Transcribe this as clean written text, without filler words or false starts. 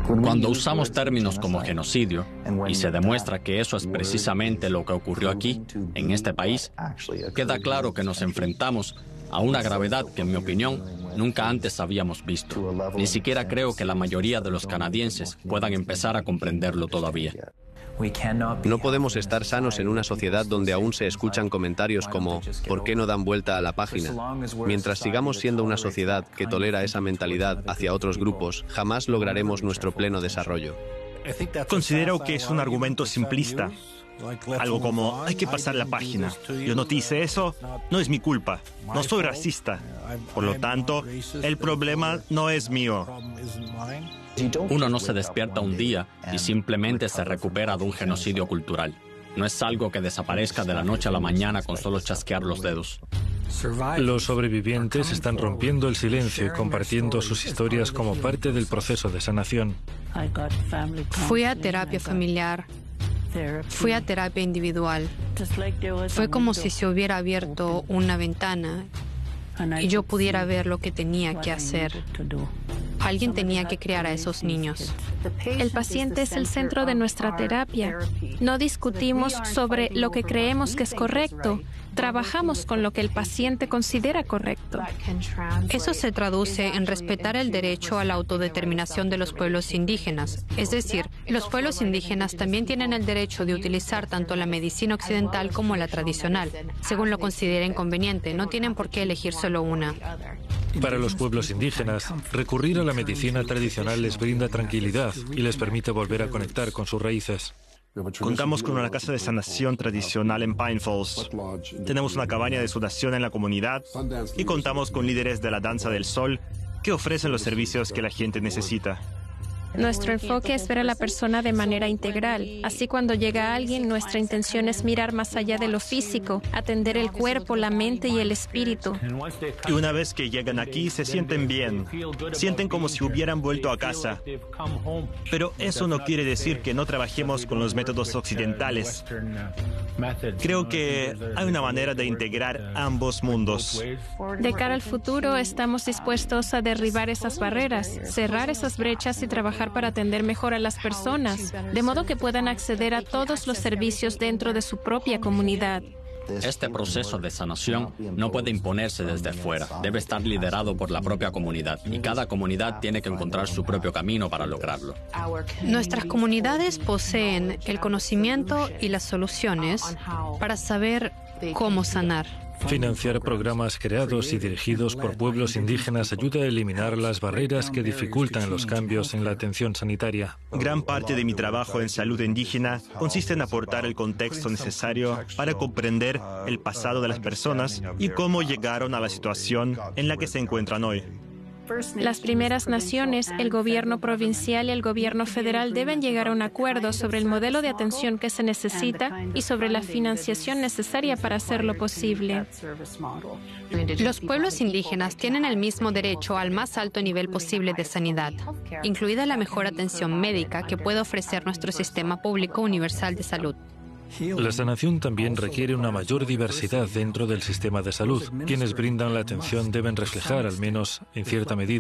Cuando usamos términos como genocidio, y se demuestra que eso es precisamente lo que ocurrió aquí, en este país, queda claro que nos enfrentamos a una gravedad que, en mi opinión, nunca antes habíamos visto. Ni siquiera creo que la mayoría de los canadienses puedan empezar a comprenderlo todavía. No podemos estar sanos en una sociedad donde aún se escuchan comentarios como ¿por qué no dan vuelta a la página? Mientras sigamos siendo una sociedad que tolera esa mentalidad hacia otros grupos, jamás lograremos nuestro pleno desarrollo. Considero que es un argumento simplista. Algo como, hay que pasar la página. Yo no te hice eso, no es mi culpa. No soy racista. Por lo tanto, el problema no es mío. Uno no se despierta un día y simplemente se recupera de un genocidio cultural. No es algo que desaparezca de la noche a la mañana con solo chasquear los dedos. Los sobrevivientes están rompiendo el silencio y compartiendo sus historias como parte del proceso de sanación. Fui a terapia familiar. Fui a terapia individual. Fue como si se hubiera abierto una ventana y yo pudiera ver lo que tenía que hacer. Alguien tenía que criar a esos niños. El paciente es el centro de nuestra terapia. No discutimos sobre lo que creemos que es correcto. Trabajamos con lo que el paciente considera correcto. Eso se traduce en respetar el derecho a la autodeterminación de los pueblos indígenas. Es decir, los pueblos indígenas también tienen el derecho de utilizar tanto la medicina occidental como la tradicional, según lo consideren conveniente. No tienen por qué elegir solo una. Para los pueblos indígenas, recurrir a la medicina tradicional les brinda tranquilidad y les permite volver a conectar con sus raíces. Contamos con una casa de sanación tradicional en Pine Falls. Tenemos una cabaña de sanación en la comunidad y contamos con líderes de la danza del sol que ofrecen los servicios que la gente necesita. Nuestro enfoque es ver a la persona de manera integral. Así, cuando llega alguien, nuestra intención es mirar más allá de lo físico, atender el cuerpo, la mente y el espíritu. Y una vez que llegan aquí, se sienten bien. Sienten como si hubieran vuelto a casa. Pero eso no quiere decir que no trabajemos con los métodos occidentales. Creo que hay una manera de integrar ambos mundos. De cara al futuro, estamos dispuestos a derribar esas barreras, cerrar esas brechas y trabajar para atender mejor a las personas, de modo que puedan acceder a todos los servicios dentro de su propia comunidad. Este proceso de sanación no puede imponerse desde fuera, debe estar liderado por la propia comunidad, y cada comunidad tiene que encontrar su propio camino para lograrlo. Nuestras comunidades poseen el conocimiento y las soluciones para saber cómo sanar. Financiar programas creados y dirigidos por pueblos indígenas ayuda a eliminar las barreras que dificultan los cambios en la atención sanitaria. Gran parte de mi trabajo en salud indígena consiste en aportar el contexto necesario para comprender el pasado de las personas y cómo llegaron a la situación en la que se encuentran hoy. Las primeras naciones, el gobierno provincial y el gobierno federal deben llegar a un acuerdo sobre el modelo de atención que se necesita y sobre la financiación necesaria para hacerlo posible. Los pueblos indígenas tienen el mismo derecho al más alto nivel posible de sanidad, incluida la mejor atención médica que puede ofrecer nuestro sistema público universal de salud. La sanación también requiere una mayor diversidad dentro del sistema de salud. Quienes brindan la atención deben reflejar, al menos en cierta medida,